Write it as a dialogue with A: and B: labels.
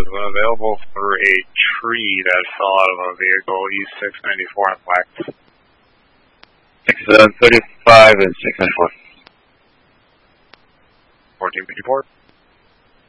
A: when available for a tree that fell out of a vehicle, East 694 on Wax.
B: 635 and 694.
A: 1454.